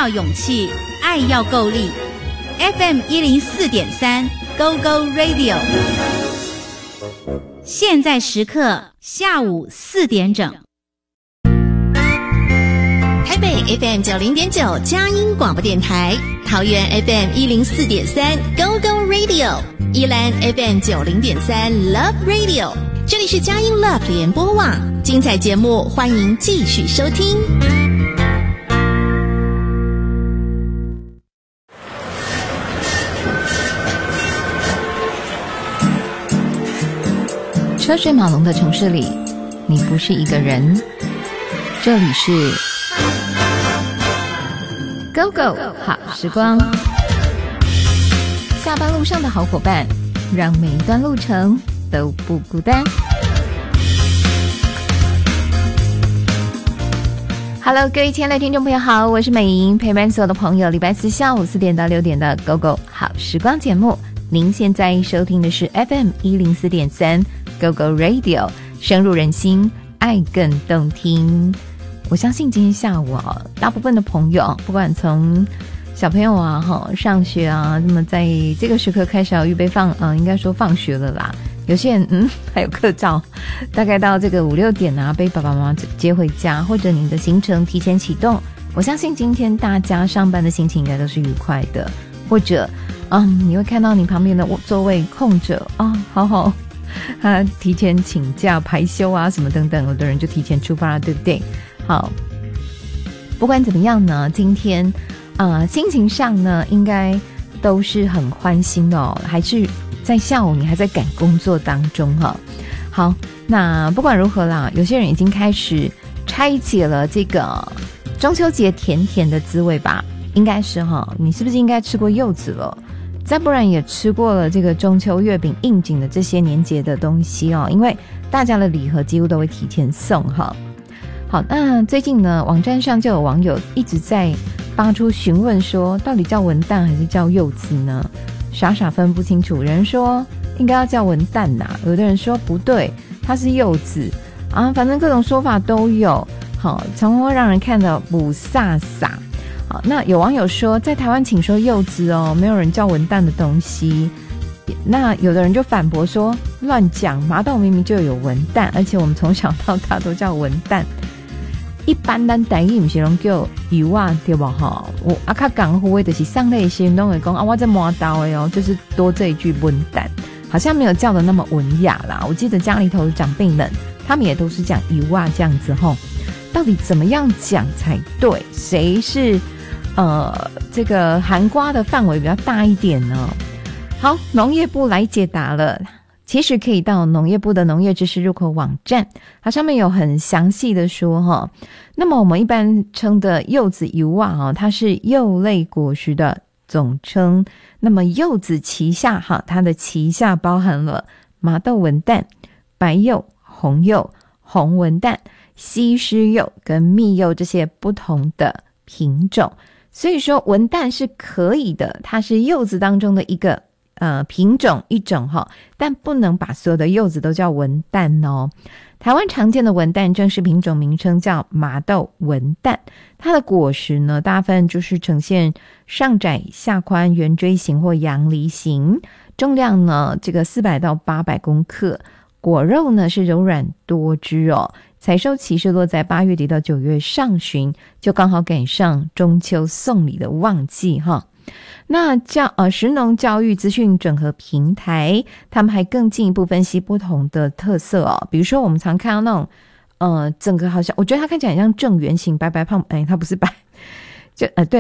要勇气，爱要够力。FM 104.3 Go Go Radio， 现在时刻下午4点整。 台北 FM 90.9佳音广播电台，桃园 FM 104.3 Go Go Radio， 宜兰 FM 90.3 Love Radio， 这里是佳音 Love 联播网，精彩节目欢迎继续收听。 车水马龙的城市里，你不是一个人。这里是 Go Go 好时光，下班路上的好伙伴，让每一段路程都不孤单。Hello， 各位亲爱的听众朋友好，我是美莹，陪伴所有的朋友，礼拜四下午4点到6点的 Go Go 好时光节目。您现在收听的是 FM 104.3 Go Go Radio， 深入人心，爱更动听。我相信今天下午大部分的朋友，不管从小朋友上学那么在这个时刻开始要预备应该说放学了啦。有些人还有课照，大概到这个5、6点被爸爸妈妈接回家，或者您的行程提前启动。我相信今天大家上班的心情应该都是愉快的，或者你会看到你旁边的座位空着好好提前请假排休什么等等，有的人就提前出发了，对不对？好，不管怎么样呢，今天心情上呢应该都是很欢欣的还是在下午你还在赶工作当中好，那不管如何啦，有些人已经开始拆解了这个中秋节甜甜的滋味吧，应该是你是不是应该吃过柚子了？再不然也吃过了这个中秋月饼应景的这些年节的东西因为大家的礼盒几乎都会提前送好，那最近呢，网站上就有网友一直在发出询问说，到底叫文旦还是叫柚子呢？傻傻分不清楚。有人说应该要叫文旦有的人说不对，它是柚子反正各种说法都有。好，常会让人看得不飒飒。好，那有网友说，在台湾请说柚子没有人叫文旦的东西。那有的人就反驳说，乱讲，麻豆明明就有文旦，而且我们从小到大都叫文旦。一般咱台语不是拢叫油对不我较港府的就是上类型都会说我在磨刀的就是多这一句文旦，好像没有叫的那么文雅啦。我记得家里头的长辈们，他们也都是讲油这样子到底怎么样讲才对？谁是这个含瓜的范围比较大一点呢？好，农业部来解答了。其实可以到农业部的农业知识入口网站，它上面有很详细的说那么我们一般称的柚子油它是柚类果实的总称。那么柚子旗下它的旗下包含了麻豆文旦、白柚、红柚、红文旦、西施柚跟蜜柚这些不同的品种。所以说文旦是可以的，它是柚子当中的一个品种一种但不能把所有的柚子都叫文旦台湾常见的文旦正式品种名称叫麻豆文旦，它的果实呢大部分就是呈现上窄下宽圆锥形或阳梨形，重量呢这个400到800公克，果肉呢是柔软多汁采收期是落在8月底到9月上旬，就刚好赶上中秋送礼的旺季那食农教育资讯整合平台，他们还更进一步分析不同的特色比如说我们常看到那种整个好像我觉得它看起来很像正圆形白白胖它不是白就对